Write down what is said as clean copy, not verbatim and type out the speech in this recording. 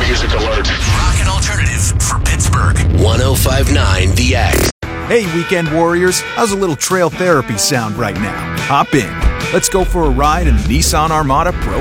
music alert. Rock and alternative for Pittsburgh. 105.9 The X. Hey, weekend warriors, how's a little trail therapy sound right now? Hop in. Let's go for a ride in the Nissan Armada Pro